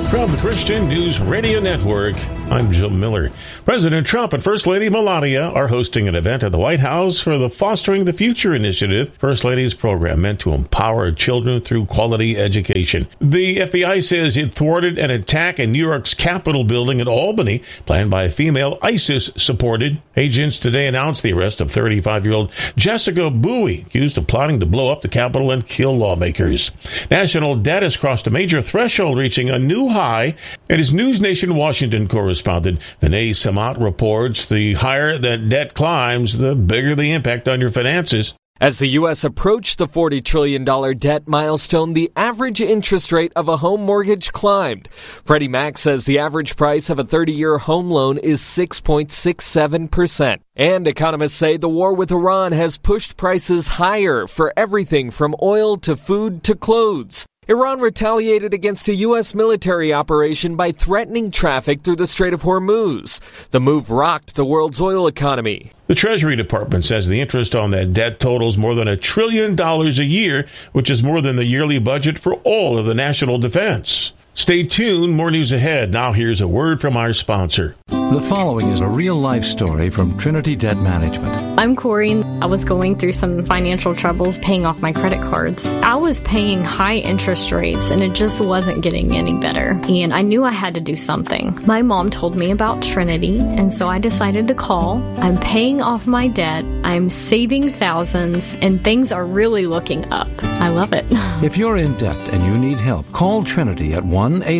From the Christian News Radio Network, I'm Jim Miller. President Trump and First Lady Melania are hosting an event at the White House for the Fostering the Future initiative, First Lady's program meant to empower children through quality education. The FBI says it thwarted an attack in New York's Capitol building in Albany, planned by a female ISIS-supported. Agents today announced the arrest of 35-year-old Jessica Bowie, accused of plotting to blow up the Capitol and kill lawmakers. National debt has crossed a major threshold, reaching a new high, and as News Nation Washington correspondent Vinay Samat reports, the higher that debt climbs, the bigger the impact on your finances. As the U.S. approached the $40 trillion debt milestone, the average interest rate of a home mortgage climbed. Freddie Mac says the average price of a 30-year home loan is 6.67%. And economists say the war with Iran has pushed prices higher for everything from oil to food to clothes. Iran retaliated against a U.S. military operation by threatening traffic through the Strait of Hormuz. The move rocked the world's oil economy. The Treasury Department says the interest on that debt totals more than $1 trillion a year, which is more than the yearly budget for all of the national defense. Stay tuned. More news ahead. Now here's a word from our sponsor. The following is a real-life story from Trinity Debt Management. I'm Corey. I was going through some financial troubles paying off my credit cards. I was paying high interest rates, and it just wasn't getting any better. And I knew I had to do something. My mom told me about Trinity, and so I decided to call. I'm paying off my debt. I'm saving thousands, and things are really looking up. I love it. If you're in debt and you need help, call Trinity at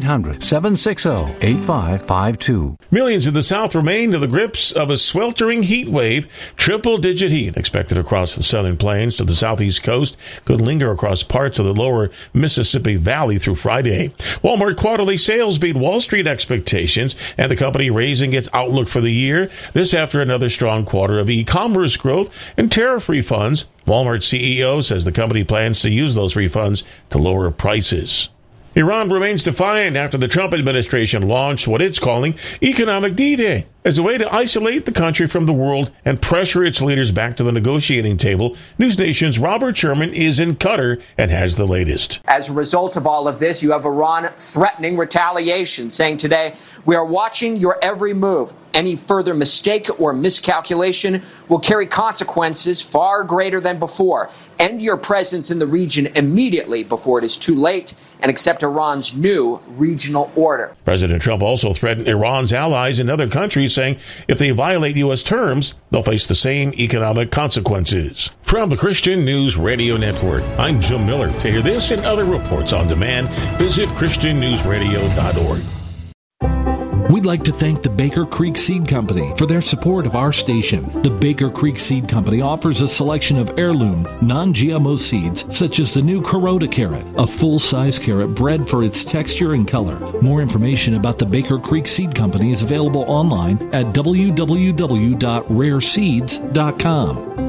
1-800-760-8552. Millions in the South remain in the grips of a sweltering heat wave. Triple-digit heat expected across the southern plains to the southeast coast could linger across parts of the lower Mississippi Valley through Friday. Walmart quarterly sales beat Wall Street expectations, and the company raising its outlook for the year. This after another strong quarter of e-commerce growth and tariff refunds. Walmart CEO says the company plans to use those refunds to lower prices. Iran remains defiant after the Trump administration launched what it's calling Economic D-Day as a way to isolate the country from the world and pressure its leaders back to the negotiating table. News Nation's Robert Sherman is in Qatar and has the latest. As a result of all of this, you have Iran threatening retaliation, saying today, "We are watching your every move. Any further mistake or miscalculation will carry consequences far greater than before. End your presence in the region immediately before it is too late and accept Iran's new regional order." President Trump also threatened Iran's allies in other countries, saying if they violate U.S. terms, they'll face the same economic consequences. From the Christian News Radio Network, I'm Jim Miller. To hear this and other reports on demand, visit ChristianNewsRadio.org. We'd like to thank the Baker Creek Seed Company for their support of our station. The Baker Creek Seed Company offers a selection of heirloom, non-GMO seeds, such as the new Kuroda carrot, a full-size carrot bred for its texture and color. More information about the Baker Creek Seed Company is available online at www.rareseeds.com.